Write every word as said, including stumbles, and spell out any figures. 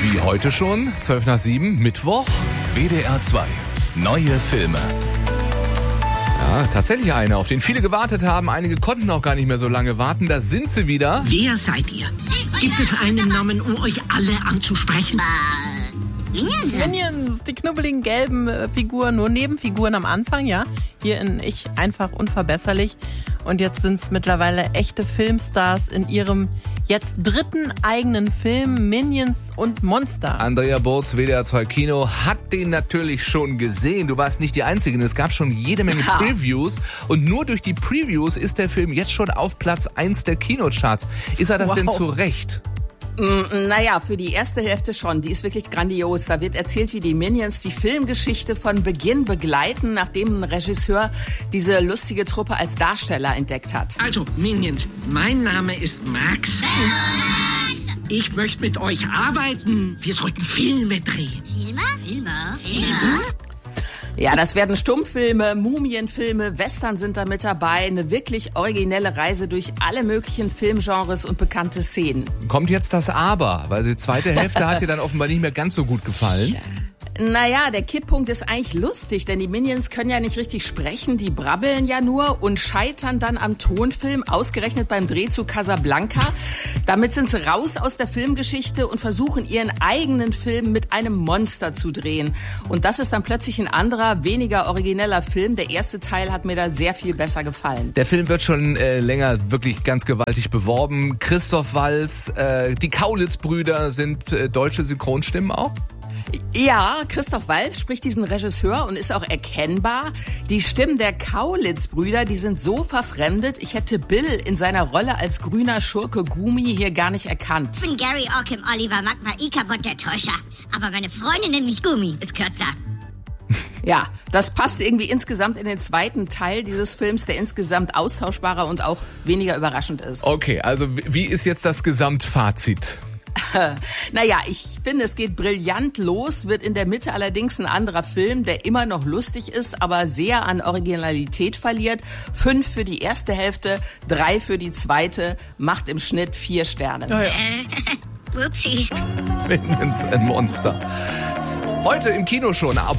Die heute schon, zwölf nach sieben, Mittwoch. W D R zwei. Neue Filme. Ja, tatsächlich eine, auf den viele gewartet haben. Einige konnten auch gar nicht mehr so lange warten. Da sind sie wieder. Wer seid ihr? Gibt es einen Namen, um euch alle anzusprechen? Minions. Minions, die knubbeligen gelben äh, Figuren, nur Nebenfiguren am Anfang, ja. Hier in Ich einfach unverbesserlich. Und jetzt sind es mittlerweile echte Filmstars in ihrem jetzt dritten eigenen Film Minions und Monster. Andrea Burz, W D R zwei Kino, hat den natürlich schon gesehen. Du warst nicht die Einzige. Es gab schon jede Menge Ha. Previews. Und nur durch die Previews ist der Film jetzt schon auf Platz eins der Kinocharts. Ist er das Wow. denn zu Recht? Mm, Naja, für die erste Hälfte schon. Die ist wirklich grandios. Da wird erzählt, wie die Minions die Filmgeschichte von Beginn begleiten, nachdem ein Regisseur diese lustige Truppe als Darsteller entdeckt hat. Also, Minions, mein Name ist Max. Ich möchte mit euch arbeiten. Wir sollten Filme drehen. Filme? Filme? Filme? Ja, das werden Stummfilme, Mumienfilme, Western sind da mit dabei. Eine wirklich originelle Reise durch alle möglichen Filmgenres und bekannte Szenen. Kommt jetzt das Aber, weil die zweite Hälfte hat dir dann offenbar nicht mehr ganz so gut gefallen. Naja, der Kipppunkt ist eigentlich lustig, denn die Minions können ja nicht richtig sprechen, die brabbeln ja nur und scheitern dann am Tonfilm, ausgerechnet beim Dreh zu Casablanca. Damit sind sie raus aus der Filmgeschichte und versuchen ihren eigenen Film mit einem Monster zu drehen. Und das ist dann plötzlich ein anderer, weniger origineller Film. Der erste Teil hat mir da sehr viel besser gefallen. Der Film wird schon äh, länger wirklich ganz gewaltig beworben. Christoph Waltz, äh, die Kaulitz-Brüder sind äh, deutsche Synchronstimmen auch. Ja, Christoph Waltz spricht diesen Regisseur und ist auch erkennbar. Die Stimmen der Kaulitz-Brüder, die sind so verfremdet, ich hätte Bill in seiner Rolle als grüner Schurke Gumi hier gar nicht erkannt. Ich bin Gary Ockham, Oliver Magma, Ikabot der Täuscher. Aber meine Freundin nennt mich Gumi, ist kürzer. Ja, das passt irgendwie insgesamt in den zweiten Teil dieses Films, der insgesamt austauschbarer und auch weniger überraschend ist. Okay, also wie- wie ist jetzt das Gesamtfazit? Naja, ich finde, es geht brillant los, wird in der Mitte allerdings ein anderer Film, der immer noch lustig ist, aber sehr an Originalität verliert. Fünf für die erste Hälfte, drei für die zweite, macht im Schnitt vier Sterne. Ja, ja. Äh, upsie. Minions and Monster. Heute im Kino schon ab